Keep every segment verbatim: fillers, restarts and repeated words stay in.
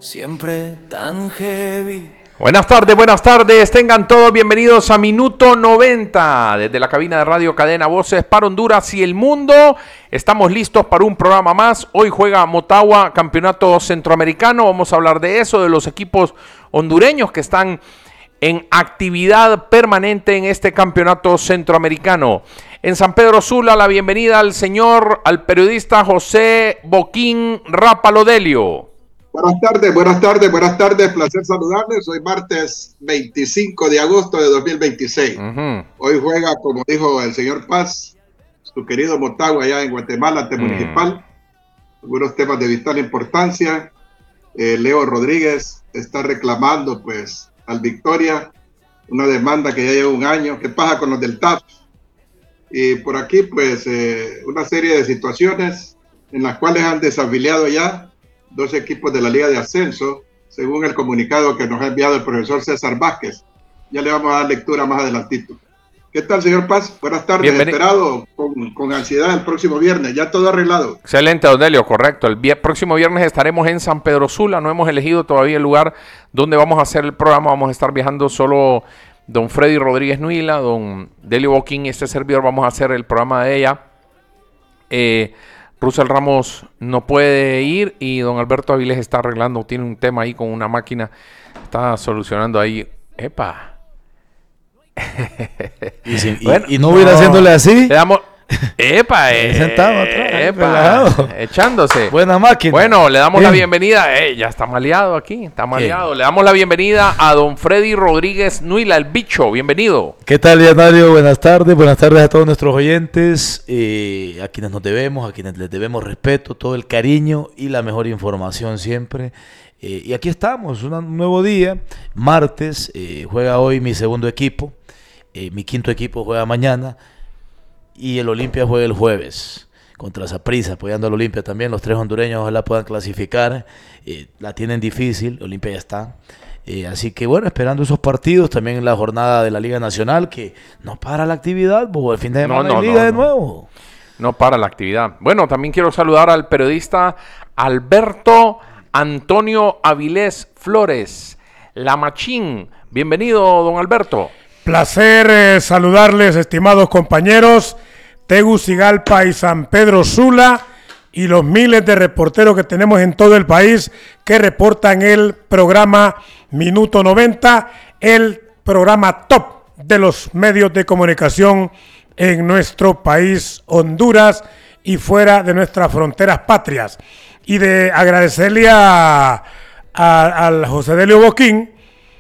siempre tan heavy. Buenas tardes, buenas tardes, tengan todos bienvenidos a Minuto noventa, desde la cabina de Radio Cadena Voces para Honduras y el mundo. Estamos listos para un programa más. Hoy juega Motagua, campeonato centroamericano. Vamos a hablar de eso, de los equipos hondureños que están en actividad permanente en este campeonato centroamericano. En San Pedro Sula, la bienvenida al señor, al periodista José Boquín Rapalodelio. Buenas tardes, buenas tardes, buenas tardes, placer saludarles. Hoy martes veinticinco de agosto de dos mil veintiséis. Uh-huh. Hoy juega, como dijo el señor Paz, su querido Motagua allá en Guatemala, ante uh-huh. Municipal. Algunos temas de vital importancia. Eh, Leo Rodríguez está reclamando pues al Victoria una demanda que ya lleva un año. ¿Qué pasa con los del T A F? Y por aquí pues eh, una serie de situaciones en las cuales han desafiliado ya dos equipos de la Liga de Ascenso, según el comunicado que nos ha enviado el profesor César Vázquez. Ya le vamos a dar lectura más adelantito. ¿Qué tal, señor Paz? Buenas tardes. Bienvenido. Esperado con, con ansiedad el próximo viernes. Ya todo arreglado. Excelente, don Delio, correcto. El vier- próximo viernes estaremos en San Pedro Sula. No hemos elegido todavía el lugar donde vamos a hacer el programa. Vamos a estar viajando solo don Freddy Rodríguez Nuila, don Delio Boquín y este servidor. Vamos a hacer el programa de ella. Eh... Russell Ramos no puede ir y don Alberto Avilés está arreglando, tiene un tema ahí con una máquina, está solucionando ahí. ¡Epa! ¿Y, si, bueno, y, y no hubiera no, haciéndole así? Le damos... ¡Epa! Eh, sentado atrás, ¡Epa! Echándose. Buena máquina. Bueno, le damos Bien. la bienvenida. Eh, ya está maleado aquí, está maleado. Bien. Le damos la bienvenida a don Freddy Rodríguez Nuila, el bicho. Bienvenido. ¿Qué tal, Leonario? Buenas tardes. Buenas tardes a todos nuestros oyentes, eh, a quienes nos debemos, a quienes les debemos respeto, todo el cariño y la mejor información siempre. Eh, y aquí estamos, una, un nuevo día, martes. Eh, juega hoy mi segundo equipo. Eh, mi quinto equipo juega mañana. Y el Olimpia juega el jueves contra Saprissa, apoyando al Olimpia también. Los tres hondureños ojalá puedan clasificar. Eh, la tienen difícil, Olimpia ya está. Eh, así que bueno, esperando esos partidos. También en la jornada de la Liga Nacional, que no para la actividad, pues, el fin de semana no, no, hay Liga no, de nuevo. No. no para la actividad. Bueno, también quiero saludar al periodista Alberto Antonio Avilés Flores, La Machín. Bienvenido, don Alberto. Placer eh, saludarles, estimados compañeros, Tegucigalpa y San Pedro Sula, y los miles de reporteros que tenemos en todo el país que reportan el programa Minuto noventa, el programa top de los medios de comunicación en nuestro país, Honduras, y fuera de nuestras fronteras patrias. Y de agradecerle a, a, al José Delio Boquín,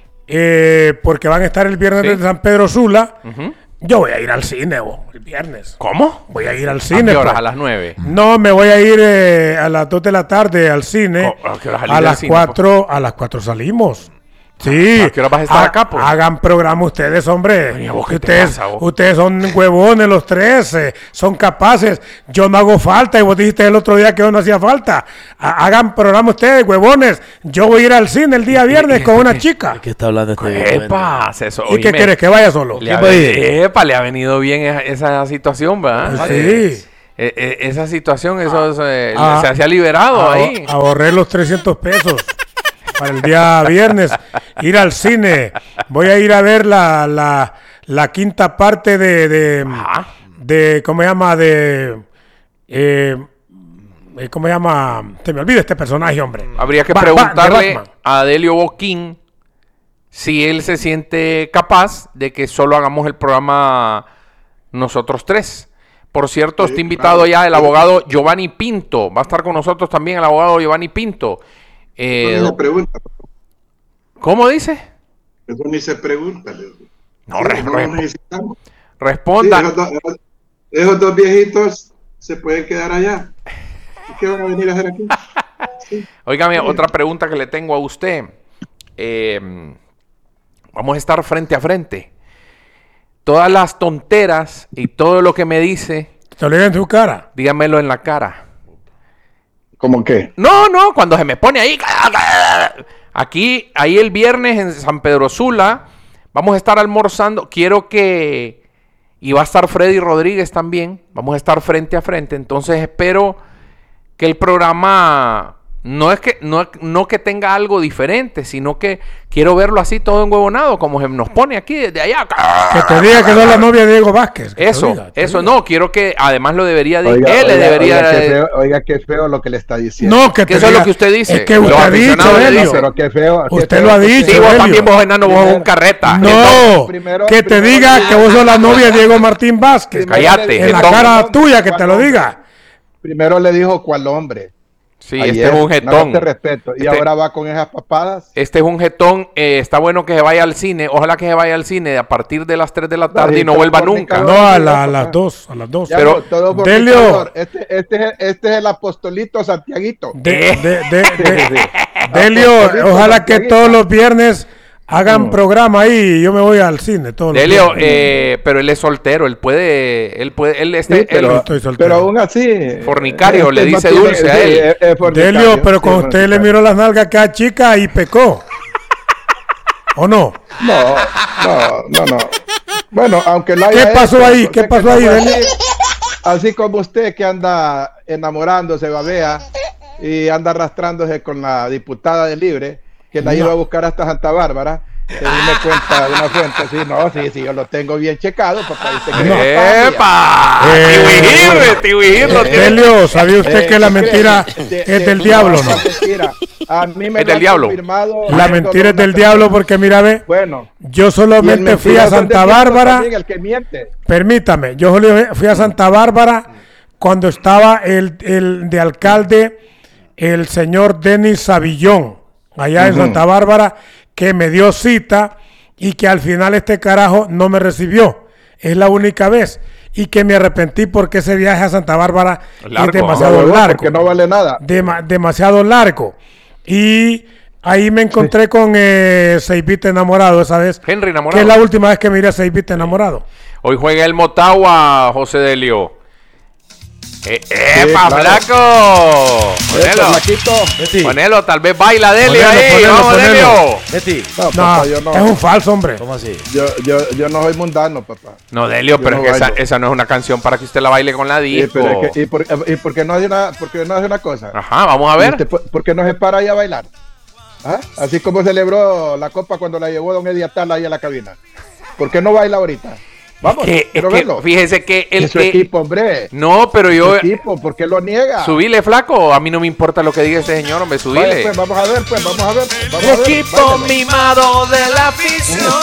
Eh, porque van a estar el viernes ¿Sí? de San Pedro Sula. Uh-huh. Yo voy a ir al cine, oh, el viernes. ¿Cómo? Voy a ir al cine. ¿A qué horas? Pues. ¿A las nueve? No, me voy a ir eh, a las dos de la tarde al cine. ¿A qué horas a las cine, cuatro, pues? A las cuatro salimos. Sí. ¿A qué hora vas a estar ha, acá, pues? Hagan programa ustedes, hombre. Oye, ¿vos qué ustedes, te pasa, vos? Ustedes son huevones los tres, eh, son capaces. Yo no hago falta, y vos dijiste el otro día que yo no hacía falta. Ha, hagan programa ustedes, huevones. Yo voy a ir al cine el día viernes con una chica. ¿Qué está hablando este? Epa, eso, ¿Y qué quieres? ¿Que vaya solo? Le ha, epa, le ha venido bien esa, esa situación, ¿verdad? Sí. Eh, eh, esa situación, eso eh, ah, se, se ha liberado ah, ahí. Ahorré los trescientos pesos. Para el día viernes, ir al cine. Voy a ir a ver la, la, la quinta parte de, de, de, ¿cómo se llama? De, eh, ¿cómo se llama? Se me olvida este personaje, hombre. Habría que ba- preguntarle ba- a Delio Boquín si él se siente capaz de que solo hagamos el programa nosotros tres. Por cierto, sí, está invitado claro. ya el abogado Giovanni Pinto. Va a estar con nosotros también el abogado Giovanni Pinto. Eh, no pregunta. ¿Cómo dice? Eso ni se pregunta. No, sí, re- no re- necesitamos. responda. Sí, esos, dos, esos, esos dos viejitos se pueden quedar allá. ¿Qué van a venir a hacer aquí? Sí. Óigame, sí. Otra pregunta que le tengo a usted. Eh, vamos a estar frente a frente. Todas las tonteras y todo lo que me dice, ¿te lo digo en tu cara? Dígamelo en la cara. ¿Cómo qué? No, no, cuando se me pone ahí. Aquí, ahí el viernes en San Pedro Sula, vamos a estar almorzando. Quiero que... Y va a estar Freddy Rodríguez también. Vamos a estar frente a frente. Entonces espero que el programa No es que no, no que tenga algo diferente, sino que quiero verlo así todo enhuevonado, como se nos pone aquí desde allá. Que te diga que no es la novia de Diego Vázquez. Eso, diga, eso diga. no, quiero que además lo debería decir. Oiga, Él le oiga, debería oiga, qué de- feo, oiga, qué feo lo que le está diciendo. No, que Que te eso es lo diga- que usted dice. Es que Los usted ha dicho, aficionados le Helio. dicen. Pero qué feo. qué Usted feo, lo ha porque- dicho, Sí, vos Helio. también, vos enano, vos sos un Primero- carreta. No, Primero- que te primero diga le que vos sos la novia de Diego Martín Vázquez. Primero Cállate, le dijo En la jetón. cara cuál tuya que hombre, te lo cuál diga. hombre. Primero le dijo cuál hombre. Sí, Ayer, este es un jetón. nada de respeto. Y Este- ahora va con esas papadas. Este es un jetón, eh, está bueno que se vaya al cine, ojalá que se vaya al cine a partir de las tres de la tarde y no sí, vuelva por nunca. pecador. No, a, la- a las dos, a las dos. Ya Pero- no, todo por Delio. pecador. Este, este, es, este es el apostolito Santiaguito. De, Eh. de, de, Sí, de- sí, sí. Delio, Apostolito ojalá que Santiaguito. todos los viernes hagan programa ahí y yo me voy al cine todos los Delio, viernes. eh, pero él es soltero, él puede, él puede, él este, Sí, pero, él- estoy soltero. pero aún así. Fornicario, este le no dice tiene- Dulce a sí, él. es- es fornicario, Delio, pero sí, cuando usted le fornicario. miró las nalgas que a chica y pecó. ¿O no? No, no, no, no. Bueno, aunque lo haya ¿Qué pasó hecho, ahí? porque ¿Qué que pasó no ahí, fue Delio? así, así como usted que anda enamorándose, babea, y anda arrastrándose con la diputada de Libre, que la No. iba a buscar hasta Santa Bárbara. Según me cuenta de una fuente, sí, no, sí, sí, yo lo tengo bien checado, papá. Dice que no cambia. ¡Epa! Eh, Tibuijir, Tibuijir lo tiene. Delio, ¿sabía usted Eh, que la ¿qué mentira cree? De- es de- del diablo, no? es mentira. A mí me Es lo del han diablo. confirmado La solo mentira es una del persona. diablo porque, mira, ve, Bueno, yo y el solamente fui a mentiroso es Santa del diablo Bárbara. también, el que miente. Permítame, yo solo fui a Santa Bárbara cuando estaba el, el de alcalde, el señor Denis Savillón, allá en Santa Bárbara, que me dio cita y que al final este carajo no me recibió. Es la única vez. Y que me arrepentí porque ese viaje a Santa Bárbara Largo, es demasiado No, largo. porque no vale nada. Dema- demasiado largo. Y ahí me encontré con eh, Seibita enamorado esa vez. Henry Que enamorado. es la última vez que miré a Seibita enamorado. Hoy juega el Motagua, José Delio. Eh, ¡Epa, claro. flaco! Eso, Ponelo, flaquito. Betty, ponelo, tal vez baila Delio Ponelo, ahí, ponelo, vamos ponelo. Delio. Betty, No, No, papá, yo no. es un falso, hombre. ¿cómo así? Yo, yo, yo no soy mundano, papá. No, Delio, Yo pero no es que esa, bailo. esa no es una canción para que usted la baile con la Sí, disco. pero es que- y, por, y por qué no hace una, por qué no hace una cosa? Ajá, vamos a ¿Y ver. usted por- ¿Por qué no se para ahí a bailar? ¿Ah? Así como celebró la copa cuando la llevó don Eddie Atala ahí a la cabina. ¿Por qué no baila ahorita? Vamos, Que- es quiero que, verlo. fíjese que el Es su que... equipo, hombre. No, pero Su yo... equipo, ¿por qué lo niega? Subile, flaco. A mí no me importa lo que diga ese señor, hombre, Vaya, subile. pues, vamos a ver, pues, vamos a ver. Vamos a ver, Equipo báilelo. mimado de la afición.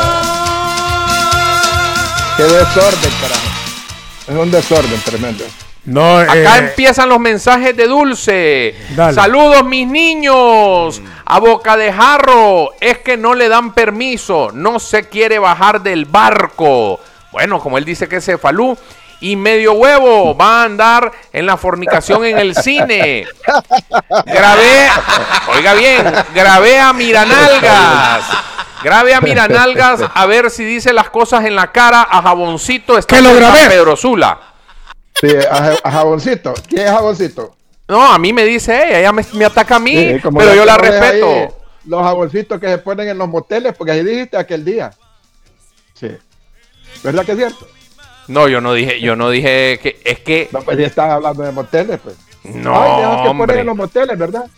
Qué desorden, carajo. Es un desorden tremendo. No, Acá eh, empiezan los mensajes de Dulce. Dale. Saludos, mis niños. A boca de jarro. Es que no le dan permiso. No se quiere bajar del barco. Bueno, como él dice que es cefalú. Y medio huevo va a andar en la fornicación en el cine. Grabé, oiga bien, grabé a Miranalgas. Grabé a Miranalgas a ver si dice las cosas en la cara a Jaboncito. Está ¿Que lo en San grabé? Pedro Sula. Sí, a, a Jaboncito. ¿Quién es Jaboncito? No, a mí me dice ella, ella me, me ataca a mí, Sí, como pero yo la pones ahí respeto. Los jaboncitos que se ponen en los moteles, porque ahí dijiste aquel día. Sí. ¿Verdad que es cierto? No, yo no dije, yo no dije que es que No, pues ya están hablando de moteles, pues. no, Ay, de esos que ponen hombre. en los moteles, ¿verdad?